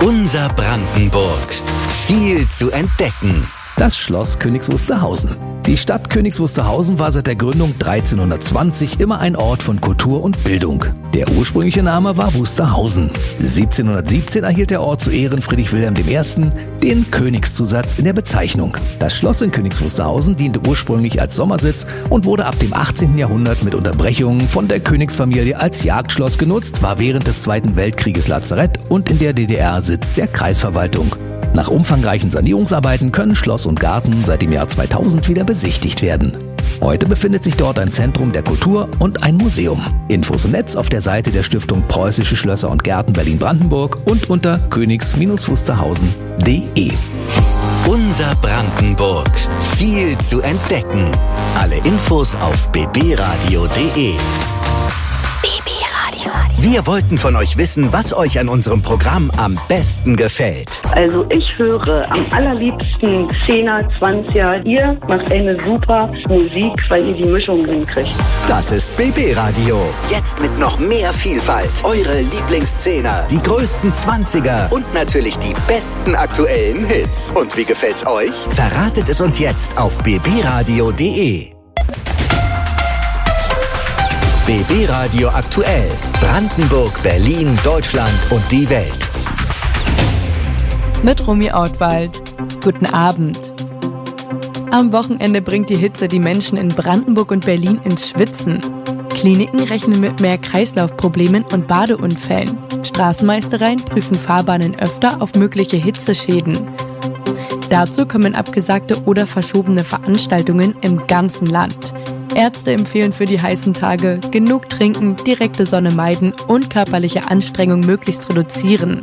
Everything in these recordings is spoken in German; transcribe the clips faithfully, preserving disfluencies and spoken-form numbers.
Unser Brandenburg. Viel zu entdecken. Das Schloss Königs Wusterhausen. Die Stadt Königs Wusterhausen war seit der Gründung dreizehnhundertzwanzig immer ein Ort von Kultur und Bildung. Der ursprüngliche Name war Wusterhausen. siebzehnhundertsiebzehn erhielt der Ort zu Ehren Friedrich Wilhelm der Erste. den Königszusatz in der Bezeichnung. Das Schloss in Königs Wusterhausen diente ursprünglich als Sommersitz und wurde ab dem achtzehnten Jahrhundert mit Unterbrechungen von der Königsfamilie als Jagdschloss genutzt, war während des Zweiten Weltkrieges Lazarett und in der D D R Sitz der Kreisverwaltung. Nach umfangreichen Sanierungsarbeiten können Schloss und Garten seit dem Jahr zweitausend wieder besichtigt werden. Heute befindet sich dort ein Zentrum der Kultur und ein Museum. Infos im Netz auf der Seite der Stiftung Preußische Schlösser und Gärten Berlin-Brandenburg und unter königs Wusterhausen punkt de. Unser Brandenburg. Viel zu entdecken. Alle Infos auf b b radio punkt de. Wir wollten von euch wissen, was euch an unserem Programm am besten gefällt. Also ich höre am allerliebsten zehner, zwanziger. Ihr macht eine super Musik, weil ihr die Mischung hinkriegt. Das ist B B Radio. Jetzt mit noch mehr Vielfalt. Eure Lieblingszehner, die größten Zwanziger und natürlich die besten aktuellen Hits. Und wie gefällt's euch? Verratet es uns jetzt auf b b radio punkt de. B B Radio aktuell. Brandenburg, Berlin, Deutschland und die Welt. Mit Romy Ortwald. Guten Abend. Am Wochenende bringt die Hitze die Menschen in Brandenburg und Berlin ins Schwitzen. Kliniken rechnen mit mehr Kreislaufproblemen und Badeunfällen. Straßenmeistereien prüfen Fahrbahnen öfter auf mögliche Hitzeschäden. Dazu kommen abgesagte oder verschobene Veranstaltungen im ganzen Land. Ärzte empfehlen für die heißen Tage genug trinken, direkte Sonne meiden und körperliche Anstrengung möglichst reduzieren.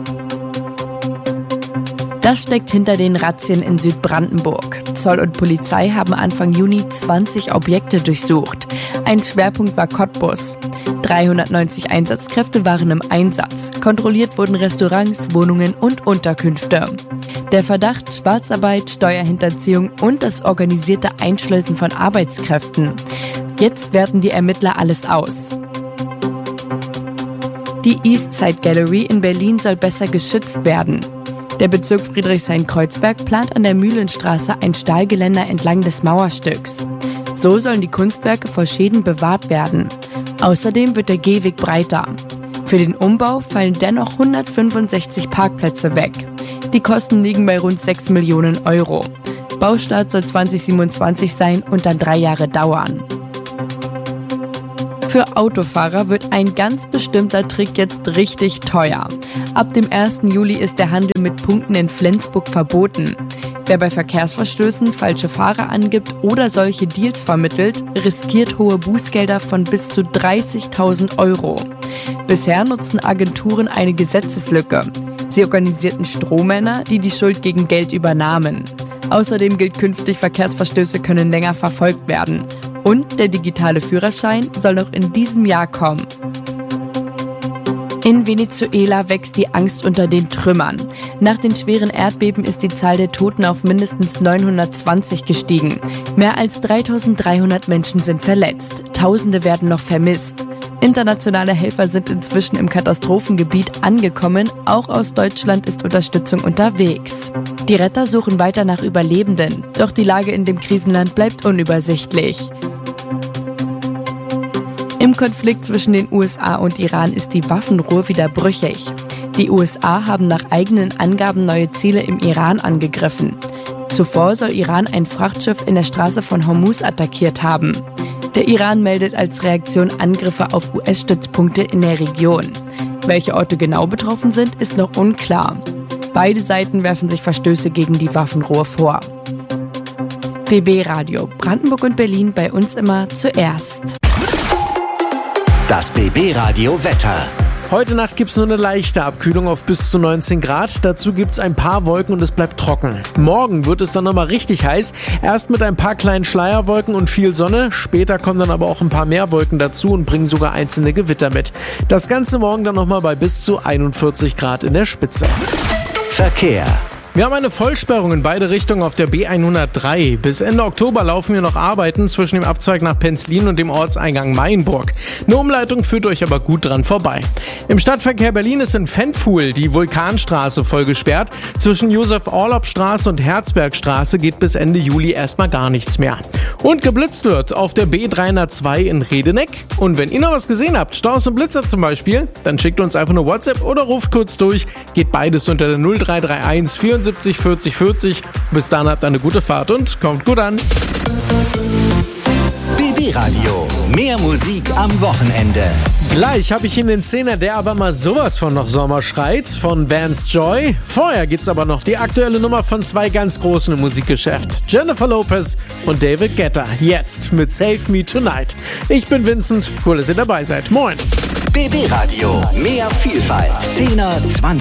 Das steckt hinter den Razzien in Südbrandenburg. Zoll und Polizei haben Anfang Juni zwanzig Objekte durchsucht. Ein Schwerpunkt war Cottbus. dreihundertneunzig Einsatzkräfte waren im Einsatz. Kontrolliert wurden Restaurants, Wohnungen und Unterkünfte. Der Verdacht Schwarzarbeit, Steuerhinterziehung und das organisierte Einschleusen von Arbeitskräften. Jetzt werten die Ermittler alles aus. Die Eastside Gallery in Berlin soll besser geschützt werden. Der Bezirk Friedrichshain-Kreuzberg plant an der Mühlenstraße ein Stahlgeländer entlang des Mauerstücks. So sollen die Kunstwerke vor Schäden bewahrt werden. Außerdem wird der Gehweg breiter. Für den Umbau fallen dennoch hundertfünfundsechzig Parkplätze weg. Die Kosten liegen bei rund sechs Millionen Euro. Baustart soll zwanzig siebenundzwanzig sein und dann drei Jahre dauern. Für Autofahrer wird ein ganz bestimmter Trick jetzt richtig teuer. Ab dem ersten Juli ist der Handel mit Punkten in Flensburg verboten. Wer bei Verkehrsverstößen falsche Fahrer angibt oder solche Deals vermittelt, riskiert hohe Bußgelder von bis zu dreißigtausend Euro. Bisher nutzen Agenturen eine Gesetzeslücke. Sie organisierten Strohmänner, die die Schuld gegen Geld übernahmen. Außerdem gilt künftig, Verkehrsverstöße können länger verfolgt werden. Und der digitale Führerschein soll noch in diesem Jahr kommen. In Venezuela wächst die Angst unter den Trümmern. Nach den schweren Erdbeben ist die Zahl der Toten auf mindestens neunhundertzwanzig gestiegen. Mehr als dreitausenddreihundert Menschen sind verletzt. Tausende werden noch vermisst. Internationale Helfer sind inzwischen im Katastrophengebiet angekommen. Auch aus Deutschland ist Unterstützung unterwegs. Die Retter suchen weiter nach Überlebenden. Doch die Lage in dem Krisenland bleibt unübersichtlich. Im Konflikt zwischen den U S A und Iran ist die Waffenruhe wieder brüchig. Die U S A haben nach eigenen Angaben neue Ziele im Iran angegriffen. Zuvor soll Iran ein Frachtschiff in der Straße von Hormuz attackiert haben. Der Iran meldet als Reaktion Angriffe auf U S-Stützpunkte in der Region. Welche Orte genau betroffen sind, ist noch unklar. Beide Seiten werfen sich Verstöße gegen die Waffenruhe vor. B B Radio, Brandenburg und Berlin, bei uns immer zuerst. Das B B Radio Wetter. Heute Nacht gibt es nur eine leichte Abkühlung auf bis zu neunzehn Grad. Dazu gibt es ein paar Wolken und es bleibt trocken. Morgen wird es dann nochmal richtig heiß. Erst mit ein paar kleinen Schleierwolken und viel Sonne. Später kommen dann aber auch ein paar mehr Wolken dazu und bringen sogar einzelne Gewitter mit. Das Ganze morgen dann nochmal bei bis zu einundvierzig Grad in der Spitze. Verkehr. Wir haben eine Vollsperrung in beide Richtungen auf der B hundertdrei. Bis Ende Oktober laufen hier noch Arbeiten zwischen dem Abzweig nach Penzlin und dem Ortseingang Mainburg. Eine Umleitung führt euch aber gut dran vorbei. Im Stadtverkehr Berlin ist in Ventfuhl die Vulkanstraße voll gesperrt. Zwischen Josef-Orlopp-Straße und Herzbergstraße geht bis Ende Juli erstmal gar nichts mehr. Und geblitzt wird auf der B dreihundertzwei in Redeneck. Und wenn ihr noch was gesehen habt, Staus und Blitzer zum Beispiel, dann schickt uns einfach eine WhatsApp oder ruft kurz durch. Geht beides unter der null drei drei eins vierundsiebzig vierzig vierzig. Bis dann habt eine gute Fahrt und kommt gut an. B B Radio. Mehr Musik am Wochenende. Gleich habe ich Ihnen den Zehner, der aber mal sowas von noch Sommer schreit, von Vance Joy. Vorher gibt's aber noch die aktuelle Nummer von zwei ganz großen im Musikgeschäft. Jennifer Lopez und David Guetta. Jetzt mit Save Me Tonight. Ich bin Vincent. Cool, dass ihr dabei seid. Moin. B B Radio. Mehr Vielfalt. Zehner, zwanziger.